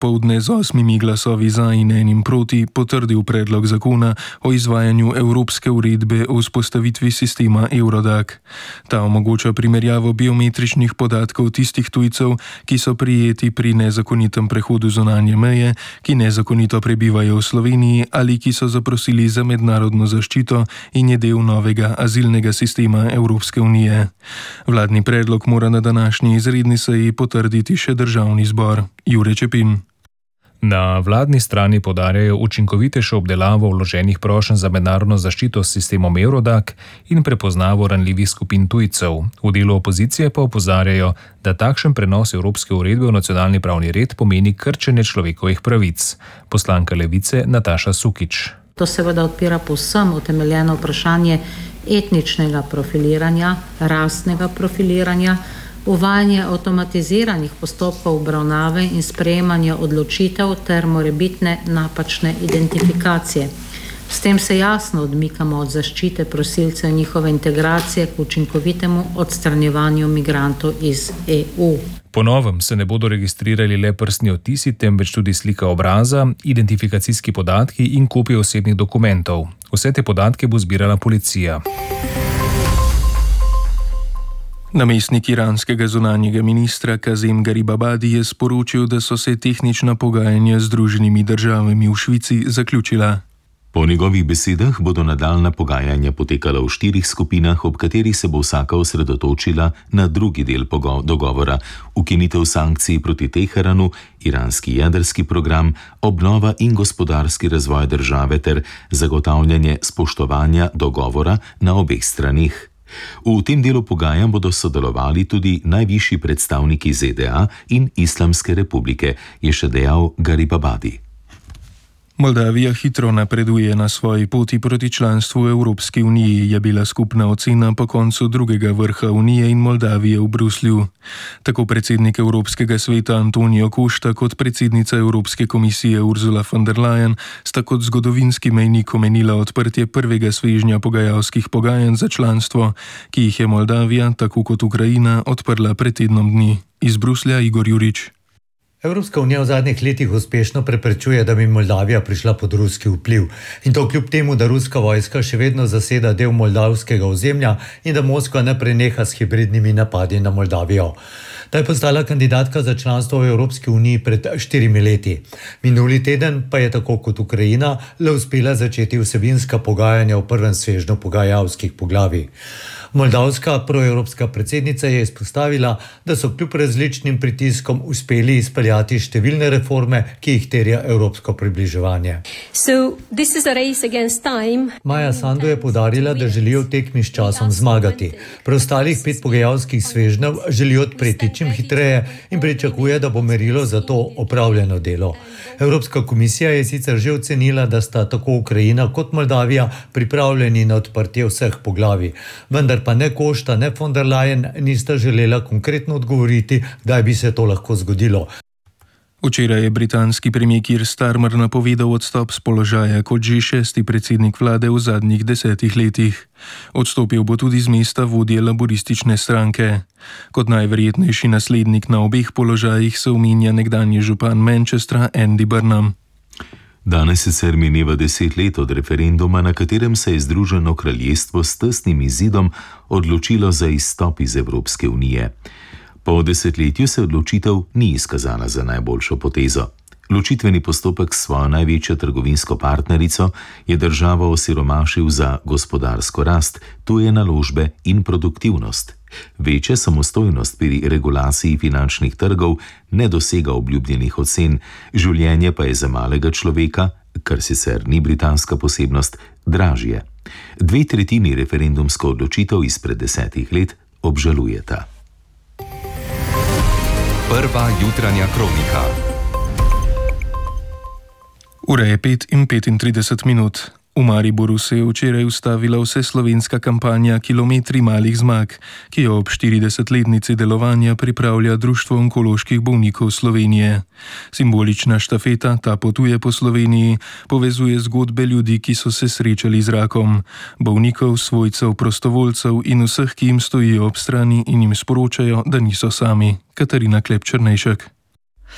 popoldne z 8 glasovi za in 1 proti potrdil predlog zakona o izvajanju Evropske uredbe o vzpostavitvi sistema Eurodac. Ta omogoča primerjavo biometričnih podatkov tistih tujcev, ki so prijeti pri nezakonitem prehodu zunanje meje, ki nezakonito prebivajo v Sloveniji ali ki so zaprosili za mednarodno zaščito in je del novega azilnega sistema Evropske unije. Vladni predlog mora na današnji izredni seji potrditi še državni zbor. Jure Čepin. Na vladni strani poudarjajo učinkovitejšo obdelavo vloženih prošenj za mednarodno zaščito s sistemom Eurodac in prepoznavo ranljivih skupin tujcev. V delu opozicije pa opozarjajo, da takšen prenos evropske uredbe v nacionalni pravni red pomeni krčenje človekovih pravic. Poslanka Levice Nataša Sukič. To seveda odpira povsem utemeljeno vprašanje etničnega profiliranja, rasnega profiliranja, uvajanje avtomatiziranih postopkov obravnave in sprejemanja odločitev ter morebitne napačne identifikacije. S tem se jasno odmikamo od zaščite prosilcev in njihove integracije k učinkovitemu odstranjevanju migrantov iz EU. Po novem se ne bodo registrirali le prstni odtisi, temveč tudi slika obraza, identifikacijski podatki in kopije osebnih dokumentov. Vse te podatke bo zbirala policija. Namestnik iranskega zunanjega ministra Kazem Garibabadi je sporočil, da so se tehnična pogajanja z Združenimi državami v Švici zaključila. Po njegovih besedah bodo nadaljnja pogajanja potekala v 4 skupinah, ob katerih se bo vsaka osredotočila na drugi del dogovora: ukinitev sankcij proti Teheranu, iranski jedrski program, obnova in gospodarski razvoj države ter zagotavljanje spoštovanja dogovora na obeh stranih. V tem delu pogajanj bodo sodelovali tudi najvišji predstavniki ZDA in Islamske republike, je še dejal Garibabadi. Moldavija hitro napreduje na svoji poti proti članstvu v Evropski uniji, je bila skupna ocena po koncu drugega vrha Unije in Moldavije v Bruslju. Tako predsednik Evropskega sveta Antonio Costa kot predsednica Evropske komisije Ursula von der Leyen sta kot zgodovinski mejnik omenila odprtje prvega svežnja pogajalskih pogajanj za članstvo, ki jih je Moldavija, tako kot Ukrajina, odprla pred tednom dni. Iz Bruslja Igor Jurič. Evropska unija v zadnjih letih uspešno preprečuje, da bi Moldavija prišla pod ruski vpliv. In to kljub temu, da ruska vojska še vedno zaseda del moldavskega ozemlja in da Moskva ne preneha s hibridnimi napadi na Moldavijo. Ta je postala kandidatka za članstvo v Evropski uniji pred 4 leti. Minuli teden pa je tako kot Ukrajina le uspela začeti vsebinska pogajanja v prvem svežnju pogajalskih poglavij. Moldavska proevropska predsednica je izpostavila, da so kljub različnim pritiskom uspeli izpeljati številne reforme, ki jih terja evropsko približevanje. Maja Sandu je poudarila, da želijo v tekmi s časom zmagati. Preostalih 5 pogajalskih svežnjev želijo odpreti čim hitreje in pričakuje, da bo merilo za to opravljeno delo. Evropska komisija je sicer že ocenila, da sta tako Ukrajina kot Moldavija pripravljeni na odprtje vseh poglavij, vendar pa ne Costa, ne von der Leyen nista želela konkretno odgovoriti, kdaj bi se to lahko zgodilo. Včeraj je britanski premier Keir Starmer napovedal odstop z položaja kot že 6. predsednik vlade v zadnjih 10 letih. Odstopil bo tudi z mesta vodje laboristične stranke. Kot najverjetnejši naslednik na obeh položajih se omenja nekdanji župan Manchestra Andy Burnham. Danes sicer mineva 10 let od referenduma, na katerem se je Združeno kraljestvo s tesnim izidom odločilo za izstop iz Evropske unije. Po desetletju se odločitev ni izkazala za najboljšo potezo. Ločitveni postopek s svojo največjo trgovinsko partnerico je državo osiromašil za gospodarsko rast, tuje naložbe in produktivnost. Večja samostojnost pri regulaciji finančnih trgov ne dosega obljubljenih ocen, življenje pa je za malega človeka, kar sicer ni britanska posebnost, dražje. 2/3 referendumsko odločitev izpred 10 let obžalujeta. Prva jutranja kronika. Ura je 5:35. V Mariboru se je včeraj ustavila vseslovenska kampanja Kilometri malih zmag, ki jo ob 40-letnici delovanja pripravlja Društvo onkoloških bolnikov Slovenije. Simbolična štafeta, ta potuje po Sloveniji, povezuje zgodbe ljudi, ki so se srečali z rakom, bolnikov, svojcev, prostovoljcev in vseh, ki jim stojijo ob strani in jim sporočajo, da niso sami. Katarina Klep Črnejšek.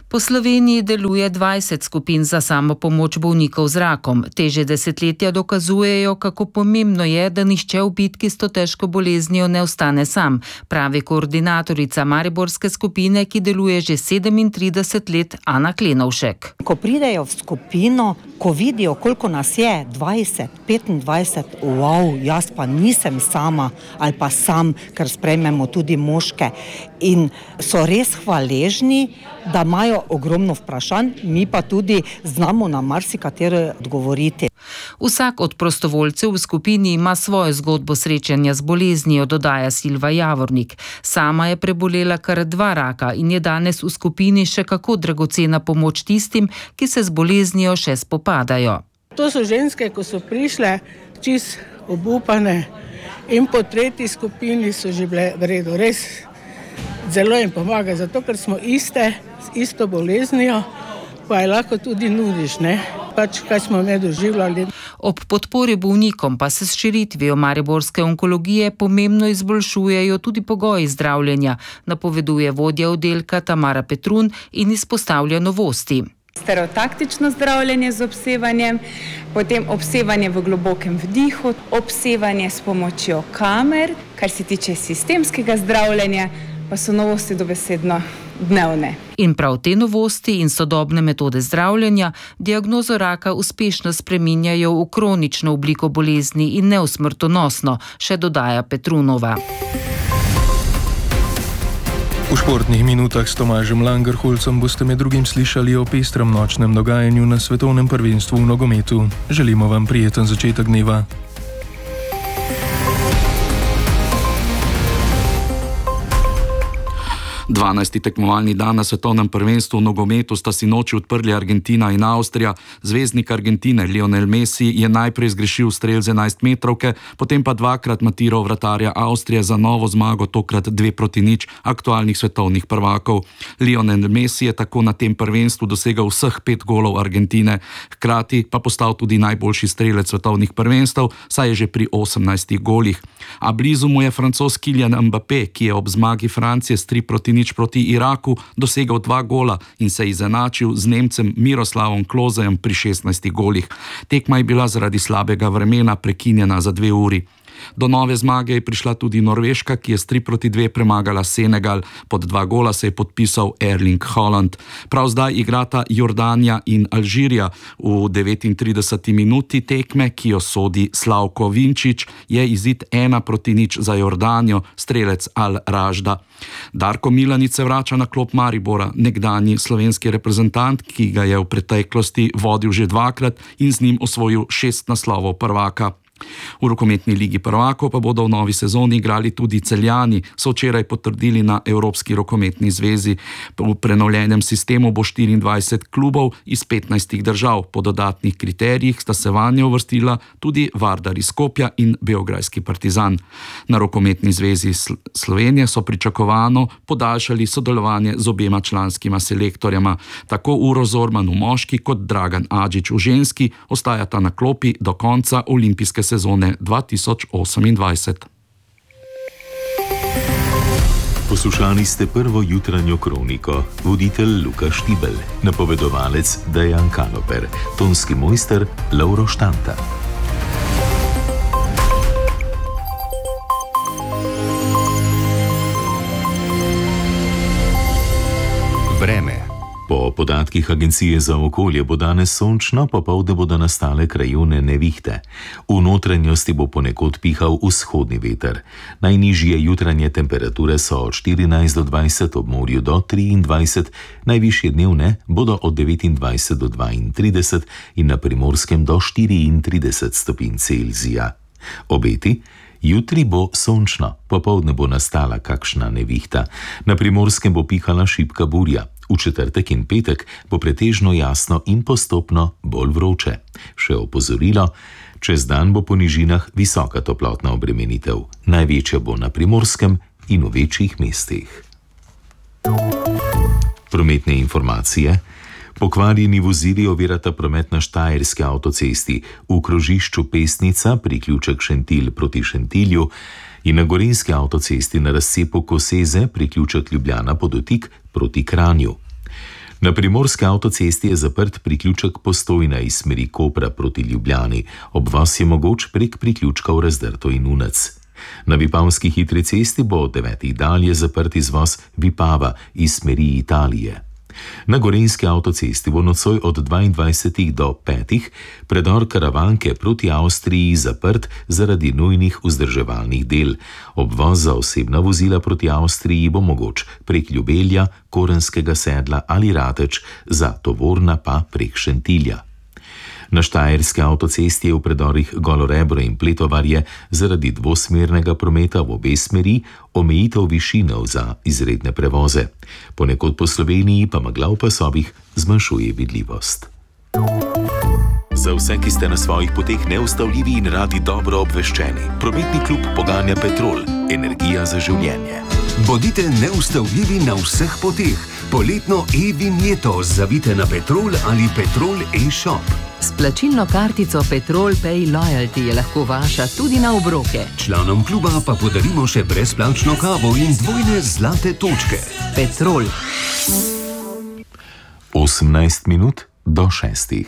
Po Sloveniji deluje 20 skupin za samopomoč bolnikov z rakom. Te že desetletja dokazujejo, kako pomembno je, da nihče v bitki s to težko boleznijo ne ostane sam, pravi koordinatorica mariborske skupine, ki deluje že 37 let, Ana Klenovšek. Ko pridejo v skupino, ko vidijo, koliko nas je, 20, 25, wow, jaz pa nisem sama ali pa sam, ker sprejmemo tudi moške. In so res hvaležni, da imajo ogromno vprašanj, mi pa tudi znamo na marsikatero odgovoriti. Vsak od prostovoljcev v skupini ima svojo zgodbo srečanja z boleznijo, dodaja Silva Javornik. Sama je prebolela kar 2 raka in je danes v skupini še kako dragocena pomoč tistim, ki se z boleznijo še spopadajo. To so ženske, ko so prišle čist obupane in po 3. skupini so že bile v redu. Res zelo jim pomaga, zato ker smo iste, z isto boleznijo, pa je lahko tudi nudiš, ne? Pač kaj smo me doživljali. Ob podpori bolnikom pa se s širitvijo mariborske onkologije pomembno izboljšujejo tudi pogoji zdravljenja, napoveduje vodja oddelka Tamara Petrun in izpostavlja novosti. Stereotaktično zdravljenje z obsevanjem, potem obsevanje v globokem vdihu, obsevanje s pomočjo kamer, kar se tiče sistemskega zdravljenja, pa so novosti dobesedno dnevne. In prav te novosti in sodobne metode zdravljenja diagnozo raka uspešno spreminjajo v kronično obliko bolezni in ne v smrtonosno, še dodaja Petrunova. V športnih minutah s Tomažem Langerholcem boste med drugim slišali o pestrem nočnem dogajanju na svetovnem prvenstvu v nogometu. Želimo vam prijeten začetek dneva. 12. tekmovalni dan na svetovnem prvenstvu v nogometu sta si noči odprli Argentina in Avstrija. Zvezdnik Argentine Lionel Messi je najprej zgrešil strel z 11 metrovke, potem pa 2-krat matiral vratarja Avstrije za novo zmago, tokrat 2-0 aktualnih svetovnih prvakov. Lionel Messi je tako na tem prvenstvu dosegal vseh 5 golov Argentine, hkrati pa postal tudi najboljši strelec svetovnih prvenstev, saj je že pri 18 golih. A blizu mu je Francoz Kylian Mbappé, ki je ob zmagi Francije s 3-0 proti Iraku dosegal 2 gola in se izenačil z Nemcem Miroslavom Klosejem pri 16 golih. Tekma je bila zaradi slabega vremena prekinjena za 2 uri. Do nove zmage je prišla tudi Norveška, ki je s 3-2 premagala Senegal. Pod 2 gola se je podpisal Erling Haaland. Prav zdaj igrata Jordanija in Alžirija. V 39. minuti tekme, ki jo sodi Slavko Vinčić, je izid 1-0 za Jordanijo, strelec Al Ražda. Darko Milanič se vrača na klop Maribora, nekdanji slovenski reprezentant, ki ga je v preteklosti vodil že 2-krat in z njim osvojil 6 naslovov prvaka. V rokometni ligi prvakov pa bodo v novi sezoni igrali tudi Celjani, so včeraj potrdili na Evropski rokometni zvezi. V prenovljenem sistemu bo 24 klubov iz 15 držav. Po dodatnih kriterijih sta se vanje uvrstila tudi Vardar iz Skopja in Beograjski Partizan. Na rokometni zvezi Slovenije so pričakovano podaljšali sodelovanje z obema članskima selektorjema. Tako Uroš Zorman v moški kot Dragan Adžič v ženski ostajata na klopi do konca olimpijske sezone 2028. Poslušali ste prvo jutranjo kroniko. Voditelj Luka Štibel, napovedovalec Dejan Kaloper, tonski mojster Lovro Štanta. Vreme. Po podatkih Agencije za okolje bo danes sončno, popoldne bodo nastale krajevne nevihte. V notranjosti bo ponekod pihal vzhodni veter. Najnižje jutranje temperature so od 14 do 20, ob morju do 23, najvišje dnevne bodo od 29 do 32 in na Primorskem do 34 stopinj Celzija. Obeti? Jutri bo sončno, popoldne bo nastala kakšna nevihta. Na Primorskem bo pihala šibka burja. V četrtek in petek bo pretežno jasno in postopno bolj vroče. Še opozorilo, čez dan bo po nižinah visoka toplotna obremenitev. Največja bo na Primorskem in v večjih mestih. Prometne informacije. Pokvarjeni vozili ovirata promet na Štajerski avtocesti, v krožišču Pesnica, priključek Šentilj proti Šentilju, in na Gorenjski avtocesti na razcepu Koseze, priključek Ljubljana Poddotik proti Kranju. Na primorski avtocesti je zaprt priključek Postojna iz smeri Kopra proti Ljubljani. Obvoz je mogoč prek priključka v Razdrto in Unec. Na Vipavski hitri cesti bo od 9. dalje zaprt izvoz Vipava iz smeri Italije. Na Gorenjski avtocesti bo nocoj od 22. do 5. predor Karavanke proti Avstriji zaprt zaradi nujnih vzdrževalnih del. Obvoz za osebna vozila proti Avstriji bo mogoč prek Ljubelja, Korenskega Sedla ali Rateč, za tovorna pa prek Šentilja. Na Štajerski avtocesti je v predorih Golorebro in Pletovarje zaradi dvosmernega prometa v obe smeri omejitev višinov za izredne prevoze. Ponekod po Sloveniji pa megla v pasovih zmanjšuje vidljivost. Za vse, ki ste na svojih poteh neustavljivi in radi dobro obveščeni, prometni klub poganja Petrol, energija za življenje. Bodite neustavljivi na vseh poteh. Poletno e-vinjeto zavite na Petrol ali Petrol e-shop. S plačilno kartico Petrol Pay Loyalty je lahko vaša tudi na obroke. Članom kluba pa podarimo še brezplačno kavo in dvojne zlate točke. Petrol. 18 minut do 6.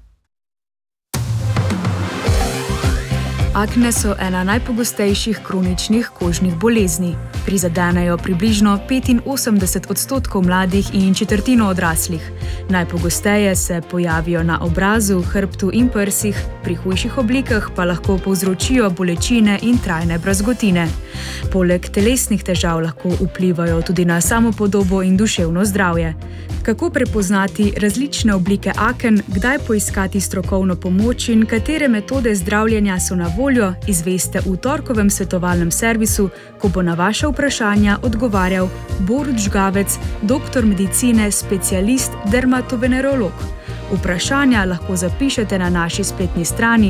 Akne so ena najpogostejših kroničnih kožnih bolezni. Prizadenejo približno 85% mladih in četrtino odraslih. Najpogosteje se pojavijo na obrazu, hrbtu in prsih, pri hujših oblikah pa lahko povzročijo bolečine in trajne brazgotine. Poleg telesnih težav lahko vplivajo tudi na samopodobo in duševno zdravje. Kako prepoznati različne oblike aken, kdaj poiskati strokovno pomoč in katere metode zdravljenja so na voljo, izveste v torkovem svetovalnem servisu, ko bo na vaše vprašanja odgovarjal Borut Žgavec, doktor medicine, specialist, dermatovenerolog. Vprašanja lahko zapišete na naši spletni strani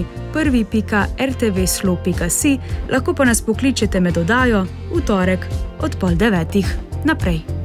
prvi.rtvslo.si, lahko pa nas pokličete med oddajo v torek od 8:30 naprej.